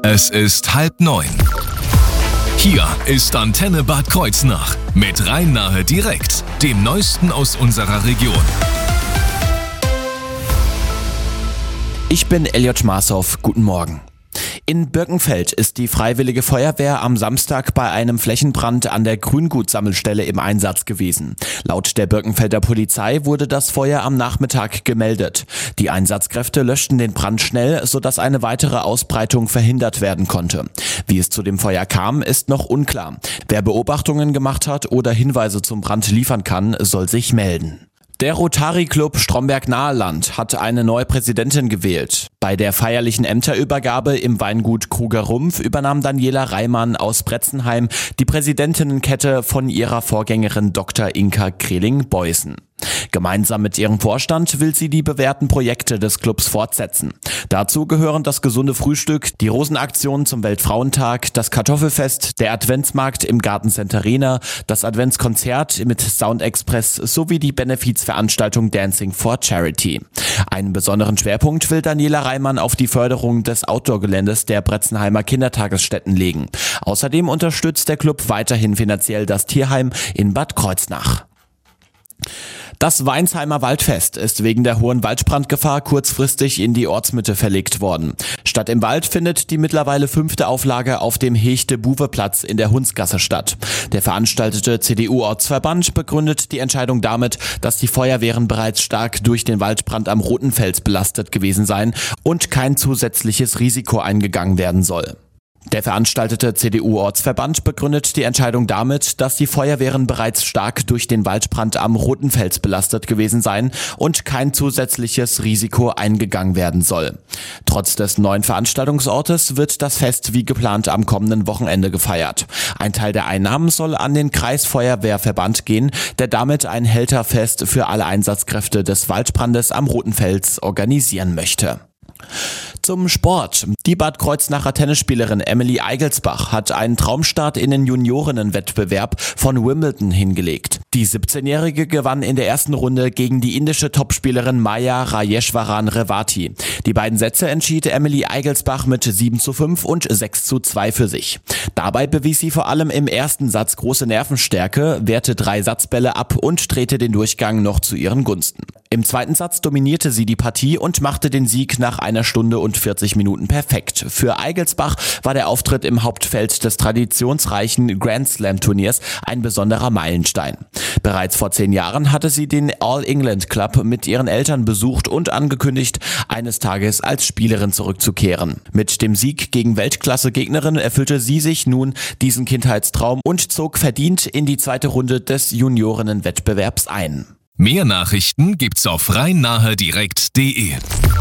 Es ist 8:30. Hier ist Antenne Bad Kreuznach mit Rhein-Nahe direkt, dem Neuesten aus unserer Region. Ich bin Elliot Schmarshoff, guten Morgen. In Birkenfeld ist die Freiwillige Feuerwehr am Samstag bei einem Flächenbrand an der Grüngutsammelstelle im Einsatz gewesen. Laut der Birkenfelder Polizei wurde das Feuer am Nachmittag gemeldet. Die Einsatzkräfte löschten den Brand schnell, sodass eine weitere Ausbreitung verhindert werden konnte. Wie es zu dem Feuer kam, ist noch unklar. Wer Beobachtungen gemacht hat oder Hinweise zum Brand liefern kann, soll sich melden. Der Rotary Club Stromberg-Naheland hat eine neue Präsidentin gewählt. Bei der feierlichen Ämterübergabe im Weingut Kruger Rumpf übernahm Daniela Reimann aus Bretzenheim die Präsidentinnenkette von ihrer Vorgängerin Dr. Inka Kreling-Beußen. Gemeinsam mit ihrem Vorstand will sie die bewährten Projekte des Clubs fortsetzen. Dazu gehören das gesunde Frühstück, die Rosenaktion zum Weltfrauentag, das Kartoffelfest, der Adventsmarkt im Gartencenter Rehna, das Adventskonzert mit Sound Express sowie die Benefizveranstaltung Dancing for Charity. Einen besonderen Schwerpunkt will Daniela Reimann auf die Förderung des Outdoor-Geländes der Bretzenheimer Kindertagesstätten legen. Außerdem unterstützt der Club weiterhin finanziell das Tierheim in Bad Kreuznach. Das Weinsheimer Waldfest ist wegen der hohen Waldbrandgefahr kurzfristig in die Ortsmitte verlegt worden. Statt im Wald findet die mittlerweile 5. Auflage auf dem Hechte-Buwe-Platz in der Hundsgasse statt. Der veranstaltete CDU-Ortsverband begründet die Entscheidung damit, dass die Feuerwehren bereits stark durch den Waldbrand am Rotenfels belastet gewesen seien und kein zusätzliches Risiko eingegangen werden soll. Der veranstaltete CDU-Ortsverband begründet die Entscheidung damit, dass die Feuerwehren bereits stark durch den Waldbrand am Rotenfels belastet gewesen seien und kein zusätzliches Risiko eingegangen werden soll. Trotz des neuen Veranstaltungsortes wird das Fest wie geplant am kommenden Wochenende gefeiert. Ein Teil der Einnahmen soll an den Kreisfeuerwehrverband gehen, der damit ein Helterfest für alle Einsatzkräfte des Waldbrandes am Rotenfels organisieren möchte. Zum Sport. Die Bad Kreuznacher Tennisspielerin Emily Eigelsbach hat einen Traumstart in den Juniorinnenwettbewerb von Wimbledon hingelegt. Die 17-Jährige gewann in der ersten Runde gegen die indische Topspielerin Maya Rajeshwaran Revati. Die beiden Sätze entschied Emily Eigelsbach mit 7:5 und 6:2 für sich. Dabei bewies sie vor allem im ersten Satz große Nervenstärke, wehrte 3 Satzbälle ab und drehte den Durchgang noch zu ihren Gunsten. Im zweiten Satz dominierte sie die Partie und machte den Sieg nach 1 Stunde und 40 Minuten perfekt. Für Eigelsbach war der Auftritt im Hauptfeld des traditionsreichen Grand Slam Turniers ein besonderer Meilenstein. Bereits vor 10 Jahren hatte sie den All England Club mit ihren Eltern besucht und angekündigt, eines Tages als Spielerin zurückzukehren. Mit dem Sieg gegen Weltklasse-Gegnerin erfüllte sie sich nun diesen Kindheitstraum und zog verdient in die zweite Runde des Juniorinnenwettbewerbs ein. Mehr Nachrichten gibt's auf rhein-nahe-direkt.de.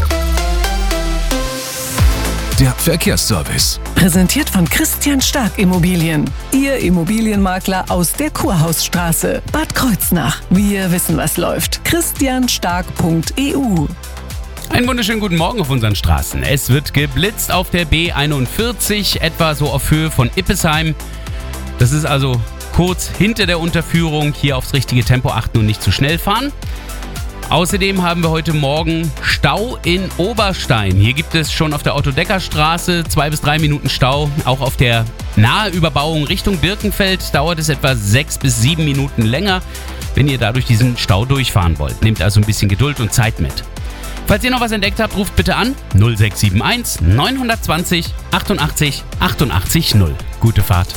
Der Verkehrsservice. Präsentiert von Christian Stark Immobilien. Ihr Immobilienmakler aus der Kurhausstraße. Bad Kreuznach. Wir wissen, was läuft. christianstark.eu. Einen wunderschönen guten Morgen auf unseren Straßen. Es wird geblitzt auf der B41, etwa so auf Höhe von Ippesheim. Das ist also kurz hinter der Unterführung. Hier aufs richtige Tempo achten und nicht zu schnell fahren. Außerdem haben wir heute Morgen Stau in Oberstein. Hier gibt es schon auf der Otto-Decker-Straße 2 bis 3 Minuten Stau. Auch auf der Naheüberbauung Richtung Birkenfeld dauert es etwa 6 bis 7 Minuten länger, wenn ihr dadurch diesen Stau durchfahren wollt. Nehmt also ein bisschen Geduld und Zeit mit. Falls ihr noch was entdeckt habt, ruft bitte an 0671 920 88 88 0. Gute Fahrt.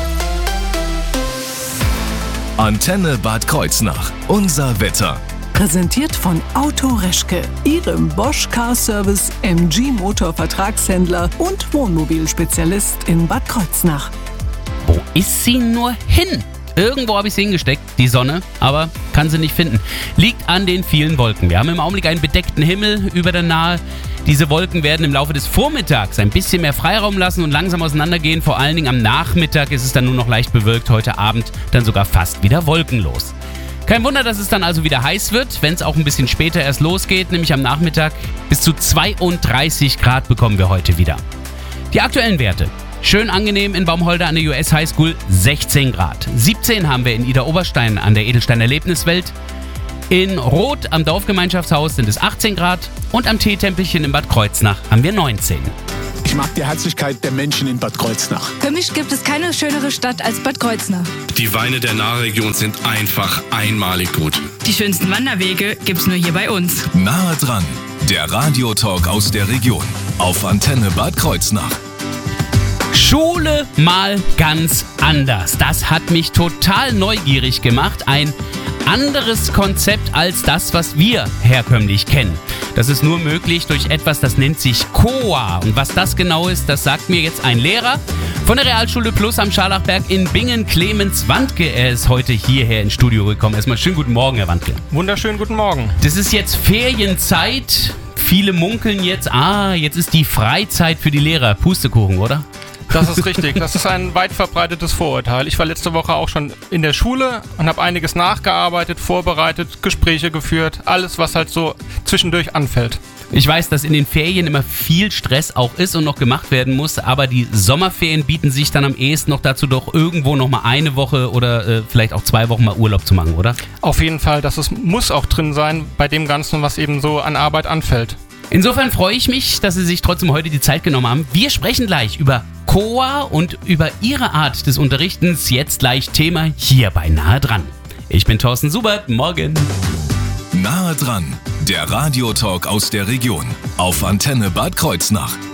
Antenne Bad Kreuznach. Unser Wetter. Präsentiert von Auto Reschke, Ihrem Bosch Car Service MG Motor Vertragshändler und Wohnmobilspezialist in Bad Kreuznach. Wo ist sie nur hin? Irgendwo habe ich sie hingesteckt, die Sonne, aber kann sie nicht finden. Liegt an den vielen Wolken. Wir haben im Augenblick einen bedeckten Himmel über der Nahe. Diese Wolken werden im Laufe des Vormittags ein bisschen mehr Freiraum lassen und langsam auseinandergehen. Vor allen Dingen am Nachmittag ist es dann nur noch leicht bewölkt. Heute Abend dann sogar fast wieder wolkenlos. Kein Wunder, dass es dann also wieder heiß wird, wenn es auch ein bisschen später erst losgeht, nämlich am Nachmittag. Bis zu 32 Grad bekommen wir heute wieder. Die aktuellen Werte. Schön angenehm in Baumholder an der US High School 16 Grad. 17 haben wir in Idar-Oberstein an der Edelstein Erlebniswelt. In Roth am Dorfgemeinschaftshaus sind es 18 Grad und am Teetempelchen in Bad Kreuznach haben wir 19. Ich mag die Herzlichkeit der Menschen in Bad Kreuznach. Für mich gibt es keine schönere Stadt als Bad Kreuznach. Die Weine der Nahregion sind einfach einmalig gut. Die schönsten Wanderwege gibt's nur hier bei uns. Nahe dran, der Radiotalk aus der Region auf Antenne Bad Kreuznach. Schule mal ganz anders. Das hat mich total neugierig gemacht. Ein anderes Konzept als das, was wir herkömmlich kennen. Das ist nur möglich durch etwas, das nennt sich COA. Und was das genau ist, das sagt mir jetzt ein Lehrer von der Realschule Plus am Scharlachberg in Bingen, Clemens Wandke. Er ist heute hierher ins Studio gekommen. Erstmal schönen guten Morgen, Herr Wandke. Wunderschönen guten Morgen. Das ist jetzt Ferienzeit. Viele munkeln jetzt, jetzt ist die Freizeit für die Lehrer. Pustekuchen, oder? Das ist richtig. Das ist ein weit verbreitetes Vorurteil. Ich war letzte Woche auch schon in der Schule und habe einiges nachgearbeitet, vorbereitet, Gespräche geführt. Alles, was halt so zwischendurch anfällt. Ich weiß, dass in den Ferien immer viel Stress auch ist und noch gemacht werden muss, aber die Sommerferien bieten sich dann am ehesten noch dazu, doch irgendwo noch mal eine Woche oder vielleicht auch 2 Wochen mal Urlaub zu machen, oder? Auf jeden Fall. Muss auch drin sein bei dem Ganzen, was eben so an Arbeit anfällt. Insofern freue ich mich, dass Sie sich trotzdem heute die Zeit genommen haben. Wir sprechen gleich über COA und über Ihre Art des Unterrichtens. Jetzt gleich Thema hier bei Nahe dran. Ich bin Thorsten Subert. Morgen. Nahe dran, der Radiotalk aus der Region auf Antenne Bad Kreuznach.